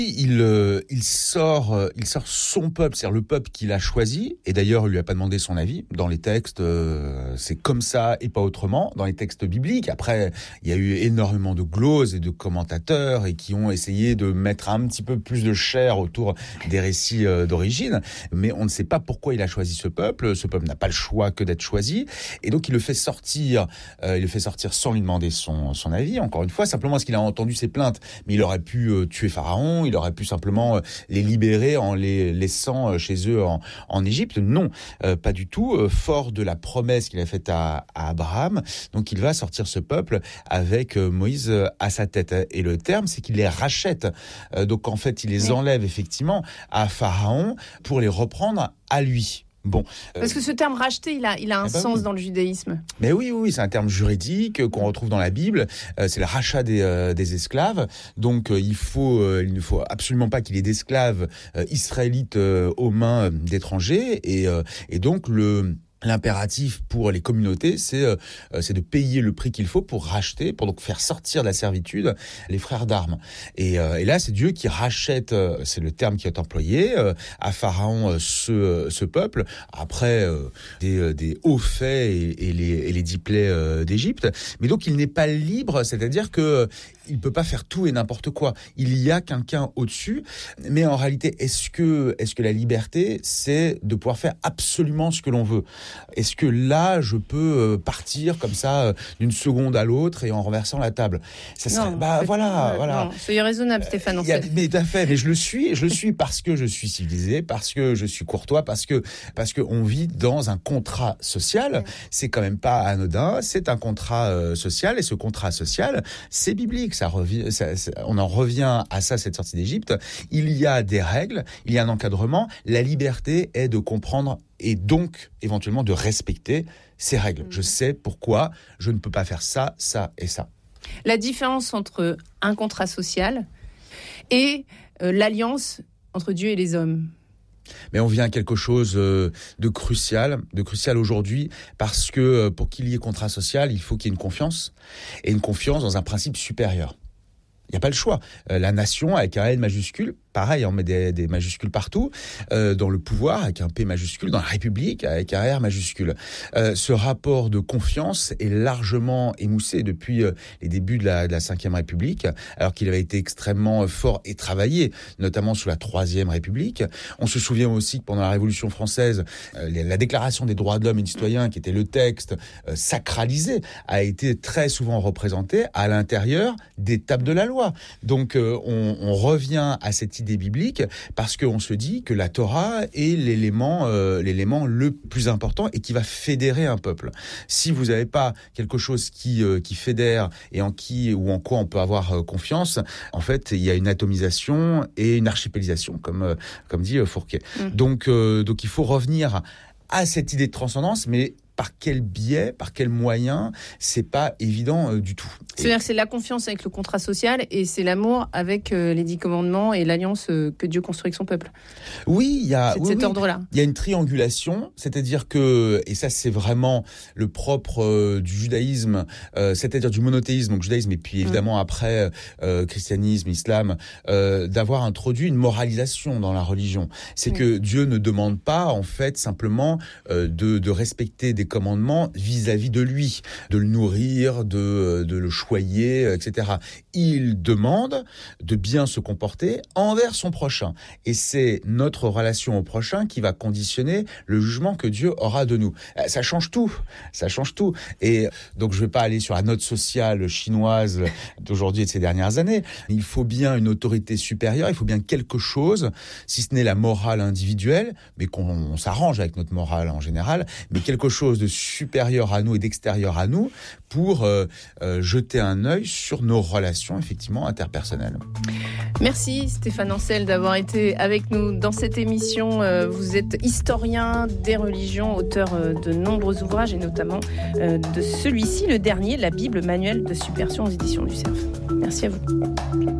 Il sort son peuple, c'est-à-dire le peuple qu'il a choisi. Et d'ailleurs, il lui a pas demandé son avis. Dans les textes, c'est comme ça et pas autrement. Dans les textes bibliques, après, il y a eu énormément de gloses et de commentateurs et qui ont essayé de mettre un petit peu plus de chair autour des récits d'origine. Mais on ne sait pas pourquoi il a choisi ce peuple. Ce peuple n'a pas le choix que d'être choisi. Et donc, il le fait sortir sans lui demander son avis. Encore une fois, simplement parce qu'il a entendu ses plaintes. Mais il aurait pu tuer Pharaon. Il aurait pu simplement les libérer en les laissant chez eux en Égypte. Non, pas du tout. Fort de la promesse qu'il a faite à Abraham, donc il va sortir ce peuple avec Moïse à sa tête. Et le terme, c'est qu'il les rachète. Donc en fait, il les enlève effectivement à Pharaon pour les reprendre à lui. Bon, parce que ce terme racheter, il a un sens dans le judaïsme. Mais oui, c'est un terme juridique qu'on retrouve dans la Bible. C'est le rachat des esclaves. Donc il ne faut absolument pas qu'il y ait d'esclaves israélites aux mains d'étrangers. Et donc l'impératif pour les communautés, c'est de payer le prix qu'il faut pour racheter, pour donc faire sortir de la servitude les frères d'armes. Et là, c'est Dieu qui rachète, c'est le terme qui est employé, à Pharaon ce peuple, après des hauts faits et les 10 plaies d'Égypte. Mais donc, il n'est pas libre, c'est-à-dire que il peut pas faire tout et n'importe quoi. Il y a quelqu'un au-dessus. Mais en réalité, est-ce que la liberté, c'est de pouvoir faire absolument ce que l'on veut ? Est-ce que là, je peux partir comme ça d'une seconde à l'autre et en renversant la table ? Ça serait, voilà. Non, soyez raisonnable, Stéphane Ancel. Mais tout à fait. Mais je le suis parce que je suis civilisé, parce que je suis courtois, parce que on vit dans un contrat social. C'est quand même pas anodin. C'est un contrat social et ce contrat social, c'est biblique. On en revient à ça, cette sortie d'Égypte. Il y a des règles, il y a un encadrement. La liberté est de comprendre et donc éventuellement de respecter ces règles. Je sais pourquoi je ne peux pas faire ça, ça et ça. La différence entre un contrat social et l'alliance entre Dieu et les hommes. Mais on vient à quelque chose de crucial aujourd'hui, parce que pour qu'il y ait contrat social, il faut qu'il y ait une confiance, et une confiance dans un principe supérieur. Il n'y a pas le choix. La nation, avec un L majuscule, pareil, on met des majuscules partout, dans le pouvoir, avec un P majuscule, dans la République, avec un R majuscule. Ce rapport de confiance est largement émoussé depuis les débuts de la Ve République, alors qu'il avait été extrêmement fort et travaillé, notamment sous la Troisième République. On se souvient aussi que pendant la Révolution française, la Déclaration des droits de l'homme et du citoyen, qui était le texte sacralisé, a été très souvent représenté à l'intérieur des tables de la loi. Donc on revient à cette idée biblique parce qu'on se dit que la Torah est l'élément le plus important et qui va fédérer un peuple. Si vous n'avez pas quelque chose qui fédère et en quoi on peut avoir confiance, en fait, il y a une atomisation et une archipélisation, comme dit Fourquet. Donc il faut revenir à cette idée de transcendance, mais par quel biais, par quel moyen, c'est pas évident du tout. C'est-à-dire que c'est la confiance avec le contrat social et c'est l'amour avec les 10 commandements et l'alliance que Dieu construit avec son peuple. Oui, il y a cet ordre-là. Il y a une triangulation, c'est-à-dire que, et ça c'est vraiment le propre du judaïsme, c'est-à-dire du monothéisme, donc judaïsme et puis évidemment après christianisme, islam, d'avoir introduit une moralisation dans la religion. C'est que Dieu ne demande pas en fait simplement de respecter des commandements vis-à-vis de lui, de le nourrir, de le choyer, etc. Il demande de bien se comporter envers son prochain. Et c'est notre relation au prochain qui va conditionner le jugement que Dieu aura de nous. Ça change tout. Et donc, je ne vais pas aller sur la note sociale chinoise d'aujourd'hui et de ces dernières années. Il faut bien une autorité supérieure, il faut bien quelque chose, si ce n'est la morale individuelle, mais qu'on s'arrange avec notre morale en général, mais quelque chose de supérieur à nous et d'extérieur à nous pour jeter un œil sur nos relations effectivement interpersonnelles. Merci Stéphane Ancel d'avoir été avec nous dans cette émission. Vous êtes historien des religions, auteur de nombreux ouvrages et notamment de celui-ci, le dernier, la Bible manuel de subversion aux éditions du Cerf. Merci à vous.